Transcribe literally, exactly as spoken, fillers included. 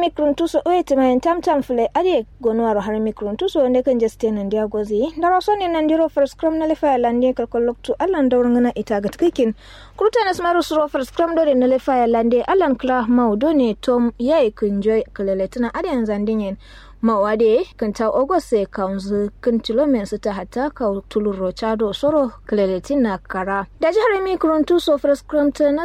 mikruntuso oete mayen tamtam fule ade gonwaro har mikruntuso ne kan jesten ndia gozi daraso ne nandiro first cram na lefa lande kalkoloktu allan dawrngana ita gatkikin kurta nas maru suro first cram do ne lefa lande allan kla maudo ne tom yayi kunjoy kaleletuna ade yanzandingen mawade kanta ogose kaunzu kintilomen sita hata ka tuluro chado soro kaleletina kara da jihar mikruntuso first cram